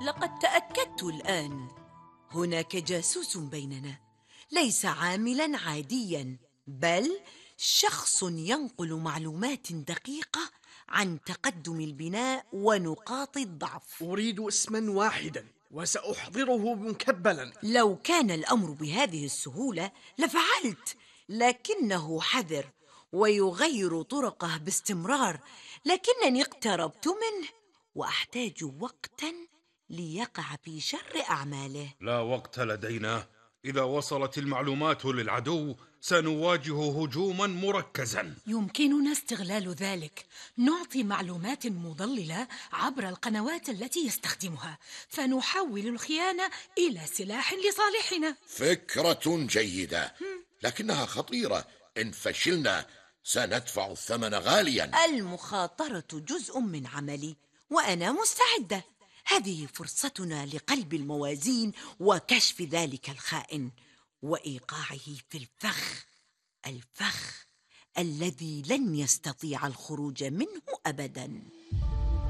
لقد تأكدت الآن. هناك جاسوس بيننا، ليس عاملاً عادياً، بل شخص ينقل معلومات دقيقة عن تقدم البناء ونقاط الضعف. أريد اسما واحدا وسأحضره مكبلا. لو كان الأمر بهذه السهولة لفعلت، لكنه حذر ويغير طرقه باستمرار، لكنني اقتربت منه وأحتاج وقتاً ليقع في شر أعماله. لا وقت لدينا. إذا وصلت المعلومات للعدو سنواجه هجوما مركزا. يمكننا استغلال ذلك. نعطي معلومات مضللة عبر القنوات التي يستخدمها، فنحول الخيانة إلى سلاح لصالحنا. فكرة جيدة، لكنها خطيرة. إن فشلنا سندفع الثمن غاليا. المخاطرة جزء من عملي وأنا مستعدة. هذه فرصتنا لقلب الموازين وكشف ذلك الخائن وإيقاعه في الفخ الذي لن يستطيع الخروج منه أبداً.